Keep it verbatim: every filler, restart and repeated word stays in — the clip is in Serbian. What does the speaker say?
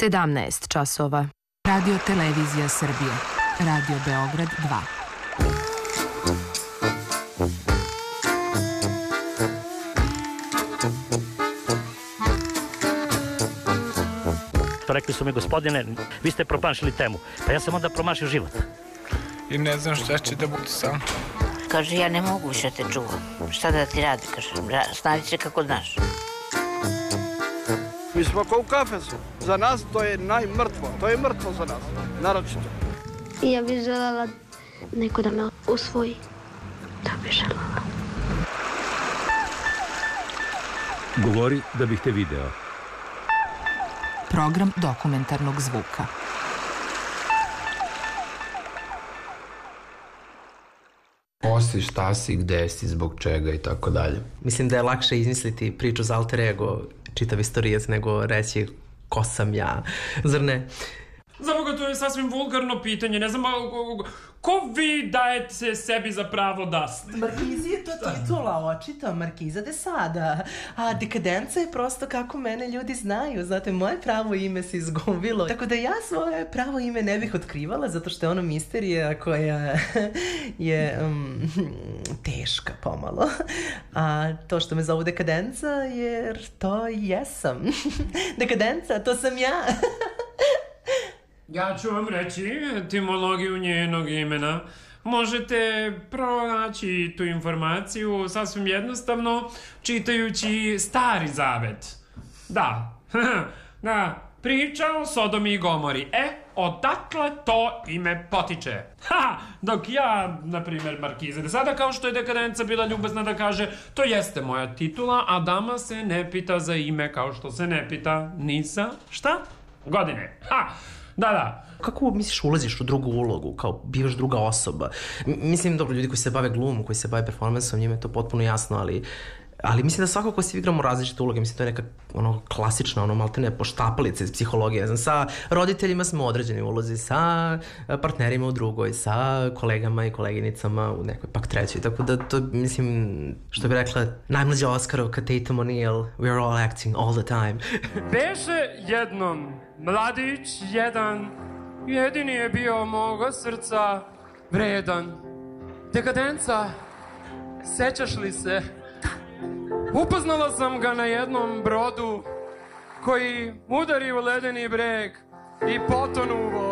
sedamnaest časova. Radio Televizija Srbije. Radio Beograd dva. Rekli su mi, gospodine, vi ste promašili temu. Pa ja sam onda promašio život. I ne znam šta će da bude sam. Kaže, ja ne mogu više te čuvam. Šta da ti radi, kaže, snađi se kako znaš. Mi smo kao u kafesu. Za nas to je najmrtvo. To je mrtvo za nas, naročito. I ja bih željela neko da me usvoji. Da bih željela. Govori da bih te video. Program dokumentarnog zvuka. Ko si, šta si, gde si, zbog čega i tako dalje. Mislim da je lakše izmisliti priču za alter ego, čitav istorijac, nego reći ko sam ja, zar ne? Za Boga, to je sasvim vulgarno pitanje, ne znam, ko vi dajete sebi za pravo da ste? Markizi je to titula, očito, Markiza de Sada, a dekadenca je prosto kako mene ljudi znaju, zato je moje pravo ime se izgubilo, tako da ja svoje pravo ime ne bih otkrivala, zato što je ono misterija koja je um, teška pomalo, a to što me zovu dekadenca, jer to jesam. Dekadenca, to sam ja. Ja ću vam reći etimologiju njenog imena. Možete pronaći tu informaciju sasvim jednostavno čitajući Stari Zavet. Da, da, priča o Sodomi i Gomori. E, odakle to ime potiče? Ha, dok ja, na primjer, Markize de Sada, kao što je dekadenca bila ljubazna da kaže, to jeste moja titula, a dama se ne pita za ime kao što se ne pita ni za šta? Godine. Ha! Da, da. Kako misliš ulaziš u drugu ulogu, kao bivaš druga osoba? M- mislim, dobro, ljudi koji se bave glumom, koji se bave performansom, njima je to potpuno jasno, ali ali mislim da svako ko si igramo različite uloge, mislim, to je neka ono klasična, ono maltene poštapalica iz psihologije, znam, sa roditeljima smo u određenoj ulozi, sa partnerima u drugoj, sa kolegama i koleginicama u nekoj pak trećoj, tako da to, mislim, što bi rekla najmlađa Oskarovka Tatum O'Neal, we are all acting all the time. Beše jednom mladić jedan, jedini je bio moga srca vredan. Dekadenca, sećaš li se? Upoznala sam ga na jednom brodu koji udari u ledeni breg i potonu u vodu.